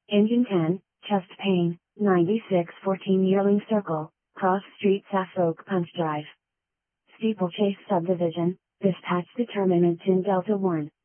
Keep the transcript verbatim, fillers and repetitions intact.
Engine ten, chest pain, ninety-six fourteen Yearling Circle, Cross Street, Suffolk Punch Drive. Steeplechase Subdivision, dispatch determinant in Delta one.